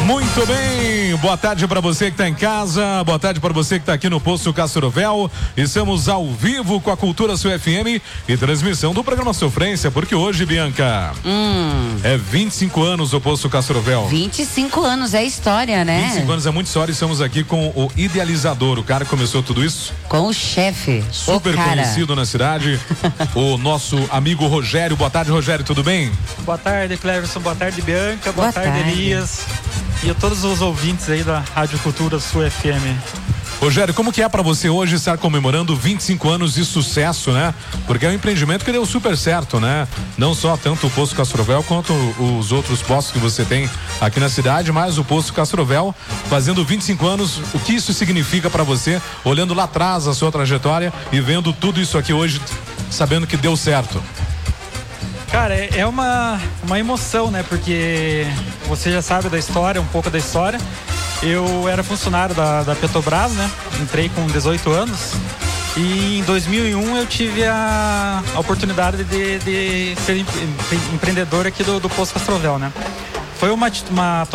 Muito bem, boa tarde para você que está em casa, boa tarde para você que está aqui no Posto Castrovel. Estamos ao vivo com a Cultura Sul FM e transmissão do programa Sofrência, porque hoje, Bianca, é 25 anos o Posto Castrovel. 25 anos é história, né? 25 anos é muita história e estamos aqui com o idealizador, o cara que começou tudo isso. Com o chefe. Super conhecido na cidade, o nosso amigo Rogério. Boa tarde, Rogério, tudo bem? Boa tarde, Cleverson, boa tarde, Bianca, boa tarde, Elias. E a todos os ouvintes aí da Rádio Cultura Sul FM. Rogério, como que é para você hoje estar comemorando 25 anos de sucesso, né? Porque é um empreendimento que deu super certo, né? Não só tanto o Posto Castrovel quanto os outros postos que você tem aqui na cidade, mas o Posto Castrovel fazendo 25 anos. O que isso significa para você, olhando lá atrás a sua trajetória e vendo tudo isso aqui hoje, sabendo que deu certo? Cara, é uma emoção, né? Porque você já sabe da história, um pouco da história. Eu era funcionário da Petrobras, né? Entrei com 18 anos e em 2001 eu tive a oportunidade de ser empreendedor aqui do Posto Castrovel, né? Foi uma